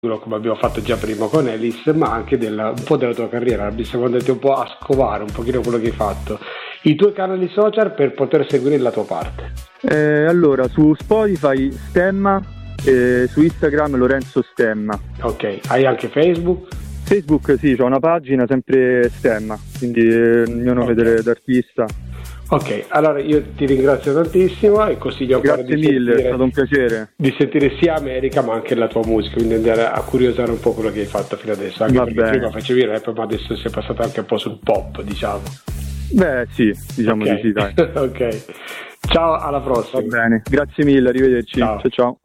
come abbiamo fatto già prima con Alice, ma anche un po' della tua carriera. Siamo andati un po' a scovare un pochino quello che hai fatto. I tuoi canali social per poter seguire la tua parte. Allora, su Spotify Stemma, su Instagram Lorenzo Stemma. Ok, hai anche Facebook? Facebook sì, c'ho una pagina sempre Stemma, quindi il mio nome d'artista. Ok, allora io ti ringrazio tantissimo e consiglio ancora Grazie mille, è stato un piacere. Di sentire sia America ma anche la tua musica, quindi andare a curiosare un po' quello che hai fatto fino adesso, anche perché prima facevi rap ma adesso sei passato anche un po' sul pop, diciamo. Beh sì, diciamo di sì, dai. Ok, ciao, alla prossima. Va bene, grazie mille, arrivederci. Ciao. Ciao.